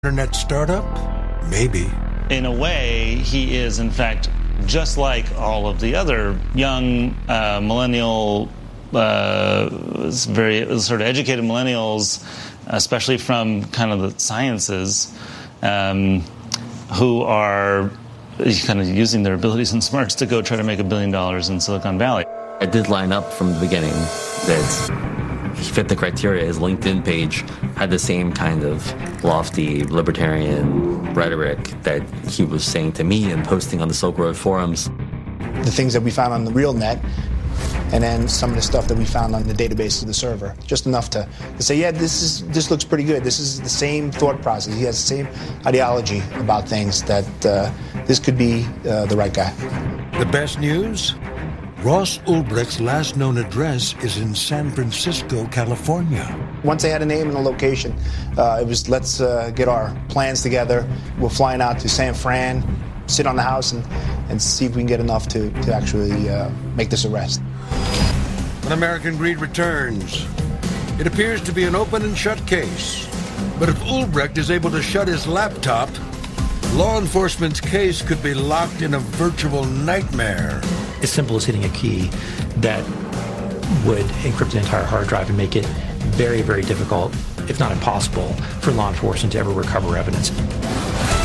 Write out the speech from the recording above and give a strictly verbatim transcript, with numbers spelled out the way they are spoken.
Internet startup? Maybe. In a way, he is, in fact, just like all of the other young uh, millennial, uh, very sort of educated millennials, especially from kind of the sciences, um, who are kind of using their abilities and smarts to go try to make a billion dollars in Silicon Valley. I did line up from the beginning that he fit the criteria. His LinkedIn page had the same kind of lofty libertarian rhetoric that he was saying to me and posting on the Silk Road forums. The things that we found on the real net, and then some of the stuff that we found on the database of the server. Just enough to, to say, yeah, this is this looks pretty good. This is the same thought process. He has the same ideology about things, that uh, this could be uh, the right guy. The best news? Ross Ulbricht's last known address is in San Francisco, California. Once they had a name and a location, uh, it was, let's uh, get our plans together. We're flying out to San Fran, sit on the house, and, and see if we can get enough to, to actually uh, make this arrest. When American Greed returns, it appears to be an open and shut case. But if Ulbricht is able to shut his laptop, law enforcement's case could be locked in a virtual nightmare. As simple as hitting a key that would encrypt an entire hard drive and make it very, very difficult, if not impossible, for law enforcement to ever recover evidence.